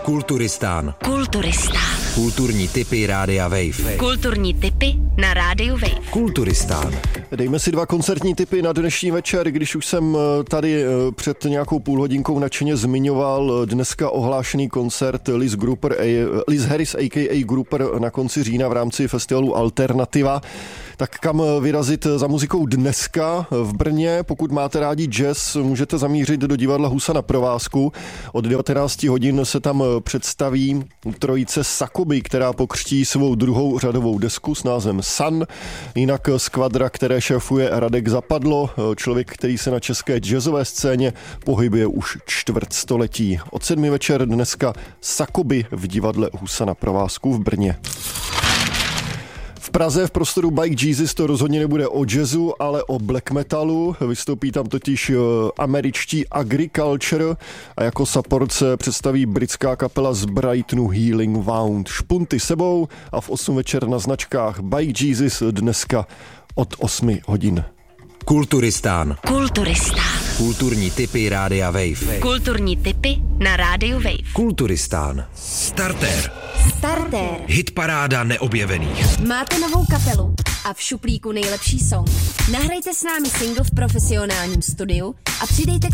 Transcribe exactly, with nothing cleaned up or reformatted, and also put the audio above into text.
Kulturistán. Kulturistán. Kulturní tipy Rádia Wave. Kulturní tipy na Rádiu Wave. Kulturistán. Dejme si dva koncertní tipy na dnešní večer, když už jsem tady před nějakou půlhodinkou nadšeně zmiňoval dneska ohlášený koncert Liz Gruper, Liz Harris a ká a. Gruper na konci října v rámci festivalu Alternativa. Tak kam vyrazit za muzikou dneska v Brně? Pokud máte rádi jazz, můžete zamířit do divadla Husa na provázku. Od devatenáct hodin se tam představí trojice Sakoby, která pokřtí svou druhou řadovou desku s názvem Sun. Jinak skvadra, které šéfuje Radek Zapadlo, člověk, který se na české jazzové scéně pohybuje už čtvrt století. Od sedmi večer dneska Sakoby v divadle Husa na provázku v Brně. V Praze v prostoru Bike Jesus to rozhodně nebude o jazzu, ale o black metalu. Vystoupí tam totiž američtí Agriculture a jako support se představí britská kapela z Brightonu Healing Wound. Špunty sebou a v osm večer na značkách Bike Jesus dneska od osmi hodin. Kulturistán. Kulturistán. Kulturní tipy Rádia Wave. Kulturní tipy na Rádiu Wave. Kulturistán. Startér. Startér. Hitparáda neobjevených. Máte novou kapelu a v šuplíku nejlepší song. Nahrajte s námi single v profesionálním studiu a přidejte